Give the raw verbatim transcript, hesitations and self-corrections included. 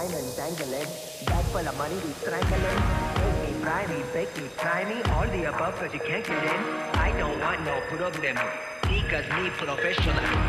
line and dangling. Bag full of money, we strangling. Make me, fry me, bake me, try me. All the above, cause you can't get in. I don't want no problem. Because me professional.